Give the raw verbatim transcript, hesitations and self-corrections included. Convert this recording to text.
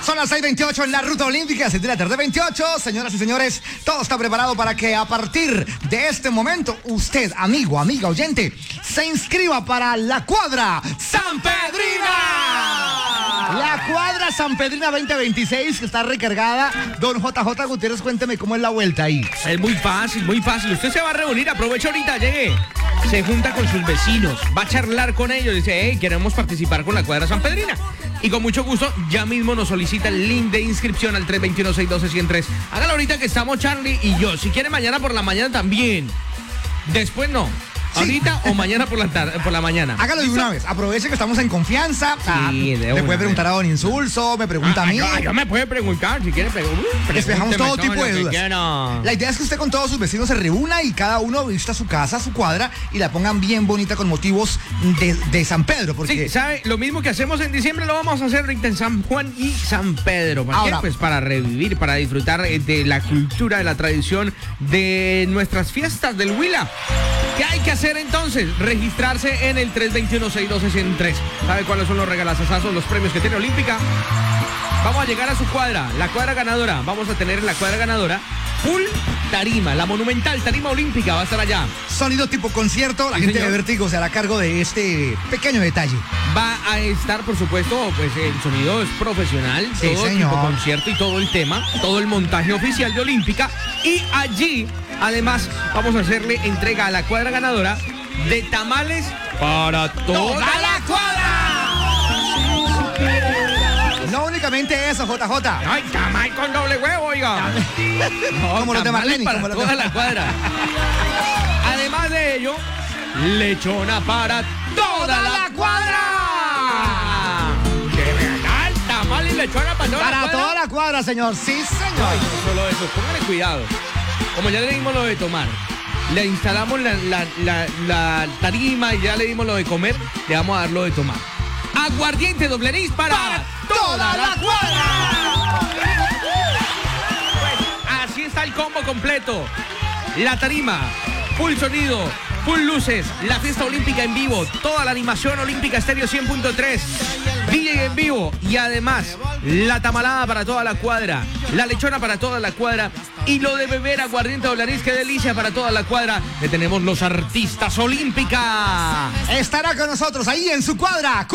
Son las seis veintiocho en la ruta olímpica, seis de la tarde veintiocho. Señoras y señores, todo está preparado para que a partir de este momento usted, amigo, amiga, oyente, se inscriba para la cuadra San Pedrina. La cuadra San Pedrina veinte veintiséis, que está recargada. Don J J Gutiérrez, cuénteme cómo es la vuelta ahí. Es muy fácil, muy fácil. Usted se va a reunir, aprovecha ahorita, llegue. Se junta con sus vecinos, va a charlar con ellos, dice, hey, queremos participar con la cuadra San Pedrina. Y con mucho gusto, ya mismo nos solicita el link de inscripción al tres dos uno, seis uno dos, uno cero tres. Hágalo ahorita que estamos Charlie y yo. Si quiere mañana por la mañana también. Después no. Sí. Ahorita o mañana por la tarde, por la mañana. Hágalo de una vez. Aproveche que estamos en confianza. Sí, ah, de me una puede preguntar vez. a Don Insulso, me pregunta Ah, a mí. yo, yo me puede preguntar, si quiere preguntar. Despejamos todo tipo de dudas. La idea es que usted con todos sus vecinos se reúna y cada uno vista su casa, su cuadra y la pongan bien bonita con motivos de, de San Pedro. Porque... Sí, ¿sabe? Lo mismo que hacemos en diciembre lo vamos a hacer ahorita en San Juan y San Pedro. ¿Para Ahora, qué? Pues para revivir, para disfrutar de la cultura, de la tradición, de nuestras fiestas del Huila. ¿Qué hay que hacer entonces? Registrarse en el tres dos uno, seis uno dos, uno cero tres. ¿Sabe cuáles son los regalazazazos, los premios que tiene Olímpica? Vamos a llegar a su cuadra, la cuadra ganadora. Vamos a tener en la cuadra ganadora full tarima, la monumental tarima olímpica va a estar allá. Sonido tipo concierto, la Sí, gente señor. de Vértigo se hará cargo de este pequeño detalle. Va a estar, por supuesto, pues el sonido es profesional, Sí, todo señor. tipo concierto y todo el tema, todo el montaje oficial de Olímpica. Y allí, además, vamos a hacerle entrega a la cuadra ganadora de tamales para toda la cuadra. No únicamente eso, J J. ¡Ay, tamal con doble huevo, oiga! No, Como los de tamales Marlene, para como los de- toda la cuadra. Además de ello, lechona para toda la cuadra. De verdad, tamal y lechona para toda la Para cuadra. toda la cuadra, señor. Sí, Ay, señor. no solo eso, póngale cuidado. Como ya le dimos lo de tomar, le instalamos la, la, la, la tarima y ya le dimos lo de comer, le vamos a dar lo de tomar. Aguardiente doble anís para, Para toda la cuadra. Pues así está el combo completo. La tarima, full sonido, full luces, la fiesta olímpica en vivo, toda la animación olímpica estéreo cien punto tres, D J en vivo y además la tamalada para toda la cuadra, la lechona para toda la cuadra y lo de beber aguardiente doble anís, qué delicia para toda la cuadra. Le tenemos los artistas olímpica. Estará con nosotros ahí en su cuadra.